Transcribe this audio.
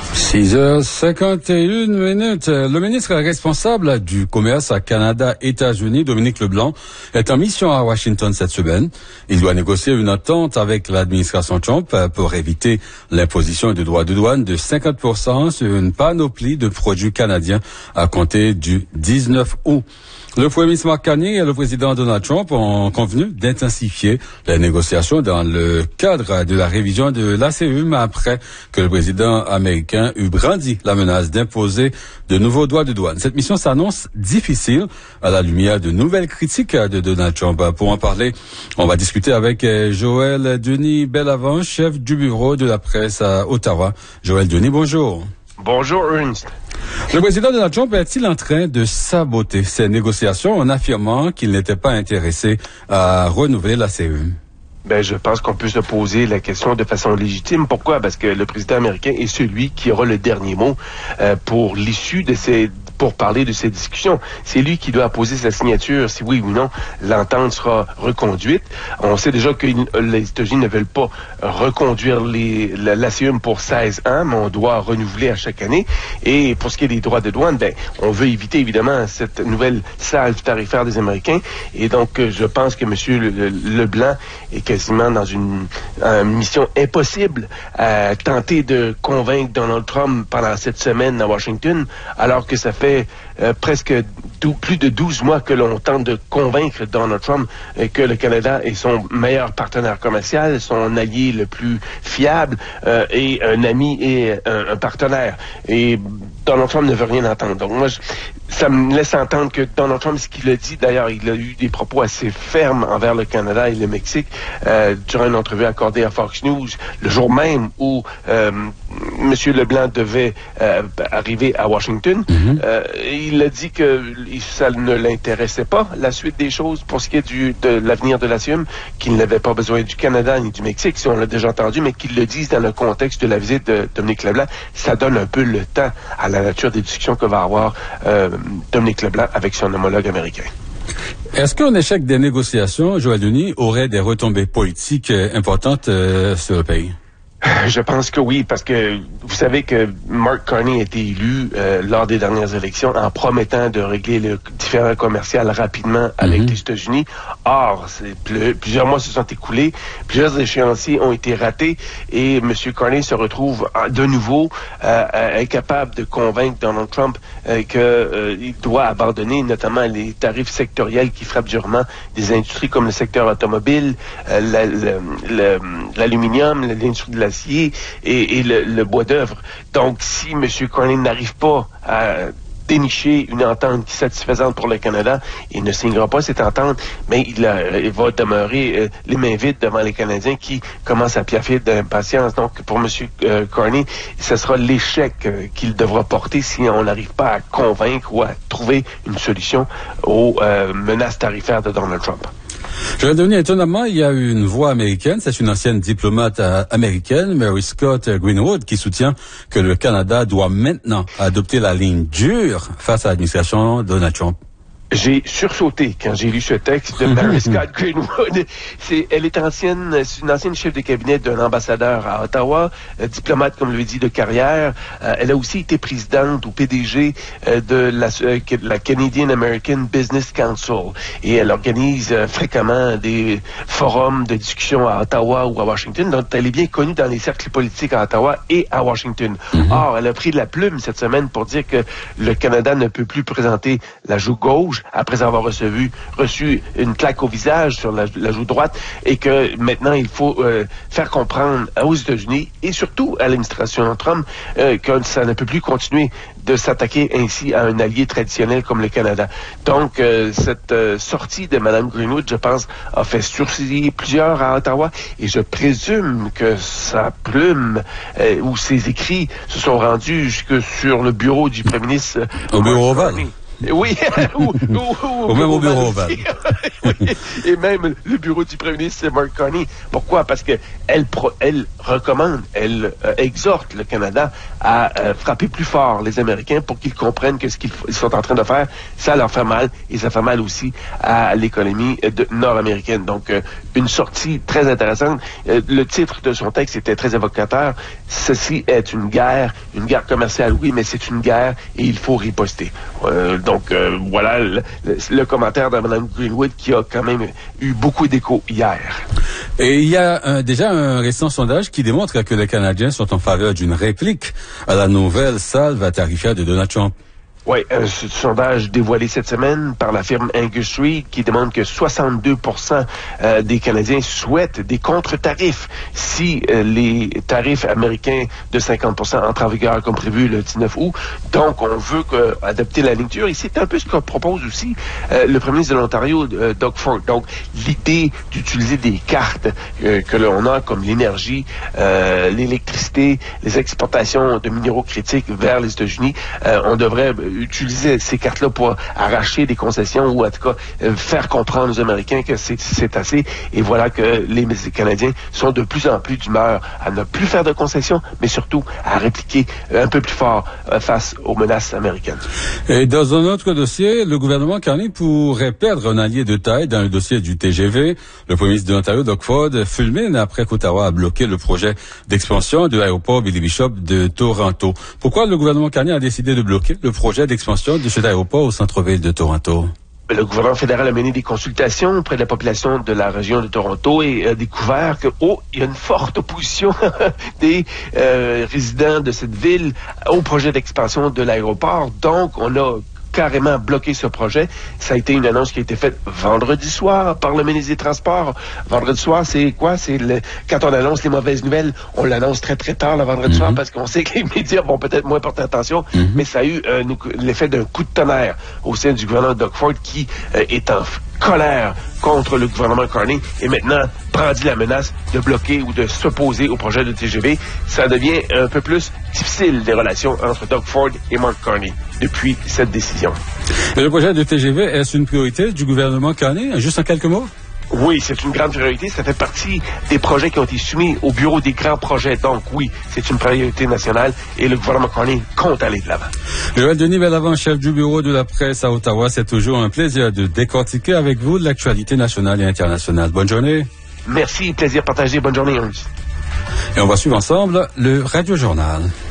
6h51. Le ministre responsable du commerce à Canada-États-Unis, Dominique Leblanc, est en mission à Washington cette semaine. Il doit négocier une entente avec l'administration Trump pour éviter l'imposition de droits de douane de 50% sur une panoplie de produits canadiens à compter du 19 août. Le premier ministre Mark Carney et le président Donald Trump ont convenu d'intensifier les négociations dans le cadre de la révision de l'ACUM après que le président américain eut brandi la menace d'imposer de nouveaux droits de douane. Cette mission s'annonce difficile à la lumière de nouvelles critiques de Donald Trump. Pour en parler, on va discuter avec Joël Denis Bellavance, chef du bureau de la presse à Ottawa. Joël Denis, bonjour. Bonjour, Ernst. Le président Donald Trump est-il en train de saboter ces négociations en affirmant qu'il n'était pas intéressé à renouveler la CE? Je pense qu'on peut se poser la question de façon légitime. Pourquoi? Parce que le président américain est celui qui aura le dernier mot pour l'issue de pour parler de ces discussions. C'est lui qui doit apposer sa signature, si oui ou non l'entente sera reconduite. On sait déjà que les États-Unis ne veulent pas reconduire l'ACUM pour 16 ans, mais on doit renouveler à chaque année. Et pour ce qui est des droits de douane, on veut éviter évidemment cette nouvelle salve tarifaire des Américains. Et donc, je pense que M. Leblanc est quasiment dans une mission impossible à tenter de convaincre Donald Trump pendant cette semaine à Washington, alors que ça fait presque plus de 12 mois que l'on tente de convaincre Donald Trump que le Canada est son meilleur partenaire commercial, son allié le plus fiable et un ami et un partenaire. Et Donald Trump ne veut rien entendre. Donc moi, ça me laisse entendre que Donald Trump, ce qu'il a dit, d'ailleurs, il a eu des propos assez fermes envers le Canada et le Mexique durant une entrevue accordée à Fox News, le jour même où M. Leblanc devait arriver à Washington. Il a dit que ça ne l'intéressait pas, la suite des choses, pour ce qui est de l'avenir de l'ACUM, qu'il n'avait pas besoin du Canada ni du Mexique, si on l'a déjà entendu, mais qu'il le dise dans le contexte de la visite de Dominique Leblanc. Ça donne un peu le temps à la nature des discussions que va avoir Dominique Leblanc avec son homologue américain. Est-ce qu'un échec des négociations, Joël Denis, aurait des retombées politiques importantes sur le pays? Je pense que oui, parce que vous savez que Mark Carney a été élu lors des dernières élections en promettant de régler le différend commercial rapidement avec les États-Unis. Or, plusieurs mois se sont écoulés, plusieurs échéanciers ont été ratés et M. Carney se retrouve de nouveau incapable de convaincre Donald Trump qu'il doit abandonner notamment les tarifs sectoriels qui frappent durement des industries comme le secteur automobile, l'aluminium, l'industrie de l'acier et le bois d'œuvre. Donc, si M. Carney n'arrive pas à dénicher une entente qui est satisfaisante pour le Canada, il ne signera pas cette entente, mais il va demeurer les mains vides devant les Canadiens qui commencent à piaffer d'impatience. Donc, pour M. Carney, ce sera l'échec qu'il devra porter si on n'arrive pas à convaincre ou à trouver une solution aux menaces tarifaires de Donald Trump. Joël Denis, étonnamment, il y a une voix américaine, c'est une ancienne diplomate américaine, Mary Scott Greenwood, qui soutient que le Canada doit maintenant adopter la ligne dure face à l'administration Donald Trump. J'ai sursauté quand j'ai lu ce texte de Mary Scott Greenwood. Elle est une ancienne chef de cabinet d'un ambassadeur à Ottawa, diplomate, comme je l'ai dit, de carrière. Elle a aussi été présidente ou PDG de la Canadian American Business Council. Et elle organise fréquemment des forums de discussion à Ottawa ou à Washington. Donc, elle est bien connue dans les cercles politiques à Ottawa et à Washington. Or, elle a pris de la plume cette semaine pour dire que le Canada ne peut plus présenter la joue gauche après avoir reçu une claque au visage sur la joue droite et que maintenant il faut faire comprendre aux États-Unis et surtout à l'administration Trump que ça ne peut plus continuer de s'attaquer ainsi à un allié traditionnel comme le Canada. Donc, cette sortie de Mme Greenwood, je pense, a fait sourciller plusieurs à Ottawa et je présume que sa plume ou ses écrits se sont rendus jusque sur le bureau du premier ministre. Au bureau ovale. Oui, ou même au bureau ovale. Oui, et même le bureau du premier ministre, c'est Mark Carney. Pourquoi? Parce que elle recommande, elle exhorte le Canada à frapper plus fort les Américains pour qu'ils comprennent que ce qu'ils sont en train de faire, ça leur fait mal et ça fait mal aussi à l'économie nord-américaine. Donc, une sortie très intéressante. Le titre de son texte était très évocateur. ceci est une guerre commerciale, oui, mais c'est une guerre et il faut riposter. Voilà le commentaire de Mme Greenwood qui a quand même eu beaucoup d'écho hier. Et il y a déjà un récent sondage qui démontre que les Canadiens sont en faveur d'une réplique à la nouvelle salve tarifaire de Donald Trump. Oui, un sondage dévoilé cette semaine par la firme Angus Reid qui démontre que 62% des Canadiens souhaitent des contre-tarifs si les tarifs américains de 50% entrent en vigueur comme prévu le 19 août. Donc, on veut adopter la ligne dure. Et c'est un peu ce que propose aussi le premier ministre de l'Ontario, Doug Ford. Donc, l'idée d'utiliser des cartes que l'on a comme l'énergie, l'électricité, les exportations de minéraux critiques vers les États-Unis, on devrait utiliser ces cartes-là pour arracher des concessions ou en tout cas faire comprendre aux Américains que c'est assez. Et voilà que les Canadiens sont de plus en plus d'humeur à ne plus faire de concessions, mais surtout à répliquer un peu plus fort face aux menaces américaines. Et dans un autre dossier, le gouvernement Carney pourrait perdre un allié de taille dans le dossier du TGV. Le premier ministre de l'Ontario, Doug Ford, fulmine après qu'Ottawa a bloqué le projet d'expansion de l'aéroport Billy Bishop de Toronto. Pourquoi le gouvernement Carney a décidé de bloquer le projet d'expansion de cet aéroport au centre-ville de Toronto? Le gouvernement fédéral a mené des consultations auprès de la population de la région de Toronto et a découvert que, il y a une forte opposition des résidents de cette ville au projet d'expansion de l'aéroport. Donc, on a carrément bloqué ce projet. Ça a été une annonce qui a été faite vendredi soir par le ministre des Transports. Vendredi soir, c'est quoi? Quand on annonce les mauvaises nouvelles, on l'annonce très très tard le vendredi soir parce qu'on sait que les médias vont peut-être moins porter attention, mais ça a eu l'effet d'un coup de tonnerre au sein du gouvernement Doug Ford qui est en colère contre le gouvernement Carney et maintenant brandit la menace de bloquer ou de s'opposer au projet de TGV. Ça devient un peu plus difficile les relations entre Doug Ford et Mark Carney depuis cette décision. Et le projet de TGV, est-ce une priorité du gouvernement Carney? Juste en quelques mots? Oui, c'est une grande priorité. Ça fait partie des projets qui ont été soumis au bureau des grands projets. Donc oui, c'est une priorité nationale et le gouvernement Carney compte aller de l'avant. Joël Denis Bellavant, chef du bureau de la presse à Ottawa, c'est toujours un plaisir de décortiquer avec vous l'actualité nationale et internationale. Bonne journée. Merci, plaisir partagé. Bonne journée. Et on va suivre ensemble le Radio Journal.